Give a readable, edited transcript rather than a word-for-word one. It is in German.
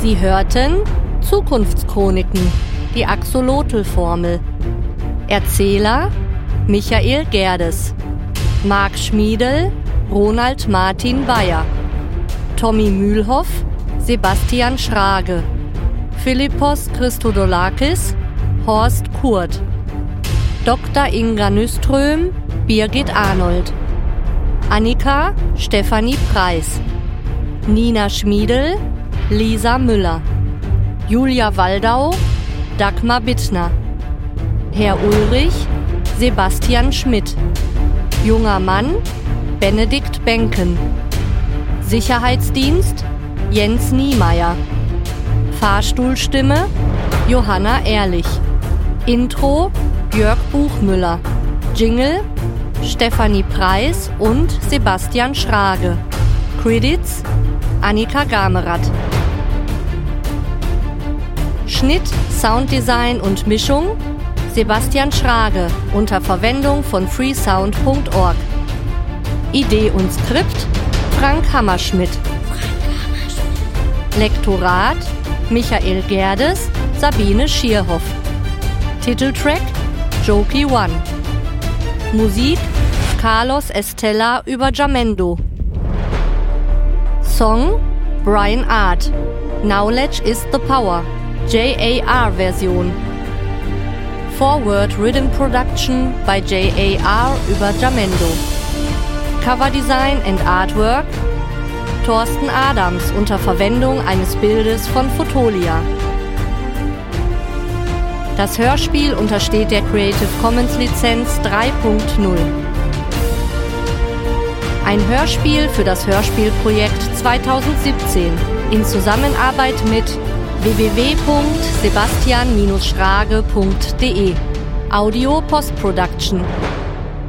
Sie hörten Zukunftschroniken, die Axolotl-Formel. Erzähler Michael Gerdes, Marc Schmiedel, Ronald Martin Bayer, Tommy Mühlhoff, Sebastian Schrage, Philippos Christodoulakis, Horst Kurt, Dr. Inga Nyström, Birgit Arnold, Annika Stefanie Preis, Nina Schmiedel, Lisa Müller, Julia Waldau, Dagmar Bittner, Herr Ulrich, Sebastian Schmidt, junger Mann, Benedikt Benken, Sicherheitsdienst, Jens Niemeyer, Fahrstuhlstimme, Johanna Ehrlich, Intro, Jörg Buchmüller, Jingle, Stefanie Preis und Sebastian Schrage, Credits, Annika Gamerath. Schnitt, Sounddesign und Mischung, Sebastian Schrage unter Verwendung von freesound.org. Idee und Skript, Frank Hammerschmidt. Lektorat, Michael Gerdes, Sabine Schierhoff. Titeltrack, Jokey One. Musik, Carlos Estella über Jamendo. Song, Brian Art, Knowledge is the Power, JAR-Version. Forward Rhythm Production bei JAR über Jamendo. Cover Design and Artwork, Thorsten Adams unter Verwendung eines Bildes von Fotolia. Das Hörspiel untersteht der Creative Commons Lizenz 3.0. Ein Hörspiel für das Hörspielprojekt 2017 in Zusammenarbeit mit www.sebastian-schrage.de. Audio Post Production.